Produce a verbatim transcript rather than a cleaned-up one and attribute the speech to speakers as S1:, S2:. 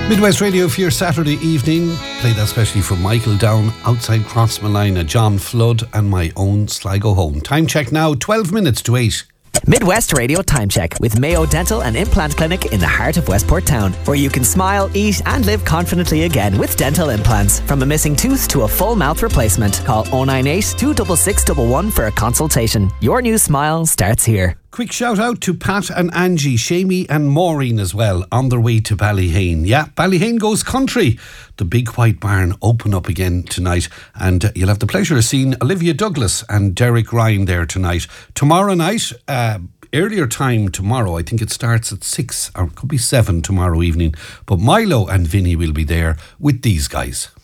S1: Midwest Radio for your Saturday evening. Played especially for Michael Down, outside Crossmalina, John Flood, and my own Sligo home. Time check now, twelve minutes to eight.
S2: Midwest Radio Time Check with Mayo Dental and Implant Clinic in the heart of Westport Town, where you can smile, eat and live confidently again with dental implants. From a missing tooth to a full mouth replacement. Call oh nine eight, two six six one one for a consultation. Your new smile starts here.
S1: Quick shout out to Pat and Angie, Shamey and Maureen as well, on their way to Ballyhane. Yeah, Ballyhane goes country. The Big White Barn open up again tonight, and uh, you'll have the pleasure of seeing Olivia Douglas and Derek Ryan there tonight. Tomorrow night, uh, earlier time tomorrow, I think it starts at six, or it could be seven tomorrow evening, but Milo and Vinny will be there with these guys.